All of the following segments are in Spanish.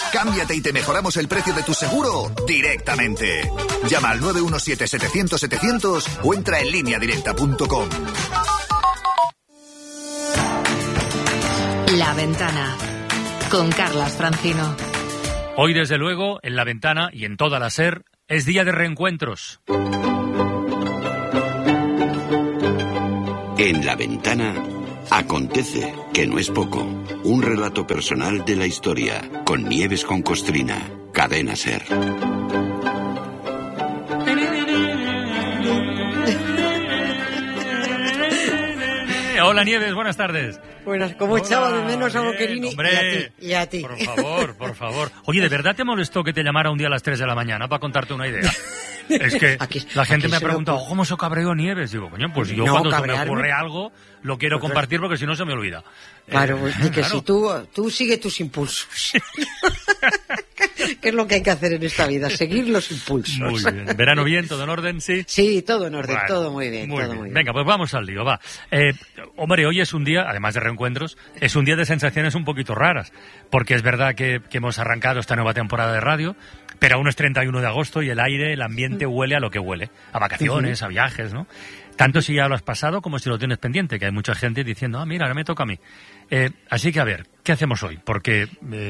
Cámbiate y te mejoramos el precio de tu seguro directamente. Llama al 917-700-700 o entra en lineadirecta.com. La Ventana, con Carlas Francino. Hoy, desde luego, en La Ventana y en toda la SER, es día de reencuentros. En La Ventana acontece, que no es poco, un relato personal de la historia, con Nieves con Costrina, Cadena SER. Hola, Nieves, buenas tardes. Buenas, ¿cómo echaba de menos a Boquerini? Hombre, y a ti. Por favor. Oye, ¿de verdad te molestó que te llamara un día a las 3 de la mañana para contarte una idea? Es que la gente me ha preguntado, ¿cómo se cabreó Nieves? Digo, coño, pues yo cuando se me ocurre algo, lo quiero compartir porque si no se me olvida. Claro, que claro. Si tú sigue tus impulsos. ¿Qué es lo que hay que hacer en esta vida? Seguir los impulsos. Muy bien. ¿Verano bien? ¿Todo en orden? Sí. Sí, todo en orden, bueno, todo muy bien. Muy bien. Venga, pues vamos al lío, va. Hombre, hoy es un día, además de reencuentros, es un día de sensaciones un poquito raras, porque es verdad que hemos arrancado esta nueva temporada de radio, pero aún es 31 de agosto y el aire, el ambiente huele a lo que huele, a vacaciones, a viajes, ¿no? Tanto si ya lo has pasado como si lo tienes pendiente, que hay mucha gente diciendo, mira, ahora me toca a mí. Así que, a ver, ¿qué hacemos hoy? Porque...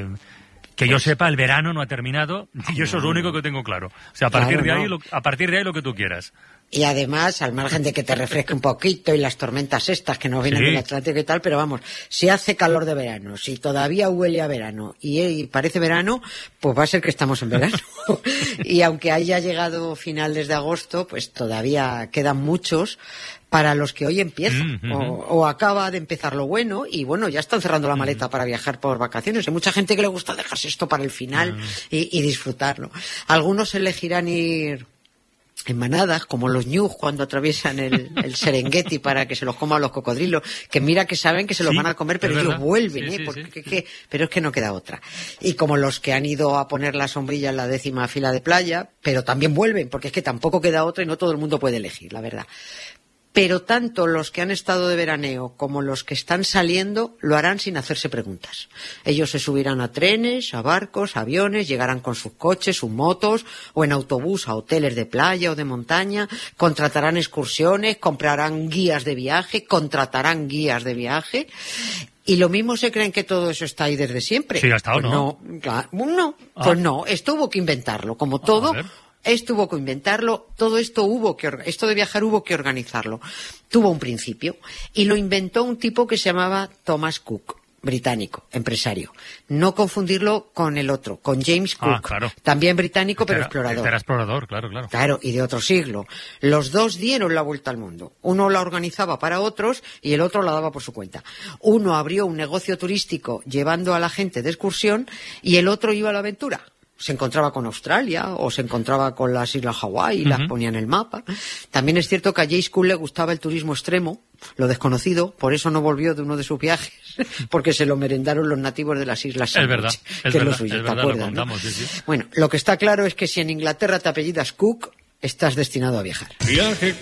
que yo sepa, el verano no ha terminado y eso es lo único que tengo claro. O sea, a partir de ahí lo que tú quieras. Y además, al margen de que te refresque un poquito y las tormentas estas que nos vienen del Atlántico y tal, pero vamos, si hace calor de verano, si todavía huele a verano y parece verano, pues va a ser que estamos en verano. Y aunque haya llegado finales de agosto, pues todavía quedan muchos para los que hoy empieza o acaba de empezar lo bueno y bueno, ya están cerrando la maleta para viajar por vacaciones. Hay mucha gente que le gusta dejarse esto para el final y disfrutarlo. Algunos elegirán ir en manadas, como los ñus cuando atraviesan el Serengeti para que se los coman los cocodrilos, que mira que saben que se los van a comer, pero ellos vuelven, pero es que no queda otra. Y como los que han ido a poner la sombrilla en la 10ª fila de playa, pero también vuelven, porque es que tampoco queda otra y no todo el mundo puede elegir, la verdad. Pero tanto los que han estado de veraneo como los que están saliendo lo harán sin hacerse preguntas. Ellos se subirán a trenes, a barcos, a aviones, llegarán con sus coches, sus motos o en autobús a hoteles de playa o de montaña, contratarán excursiones, comprarán guías de viaje, contratarán guías de viaje. Y lo mismo se creen que todo eso está ahí desde siempre. Sí, hasta ahora pues no. Pues no, esto hubo que inventarlo, como todo. Esto hubo que inventarlo, todo esto esto de viajar hubo que organizarlo. Tuvo un principio y lo inventó un tipo que se llamaba Thomas Cook, británico, empresario. No confundirlo con el otro, con James Cook, también británico pero explorador. Era explorador, claro. Claro, y de otro siglo. Los dos dieron la vuelta al mundo. Uno la organizaba para otros y el otro la daba por su cuenta. Uno abrió un negocio turístico llevando a la gente de excursión y el otro iba a la aventura. Se encontraba con Australia o se encontraba con las Islas Hawái y las ponía en el mapa. También es cierto que a James Cook le gustaba el turismo extremo, lo desconocido, por eso no volvió de uno de sus viajes, porque se lo merendaron los nativos de las Islas Sandwich, que es lo suyo, ¿te acuerdas? ¿No? Sí. Bueno, lo que está claro es que si en Inglaterra te apellidas Cook, estás destinado a viajar.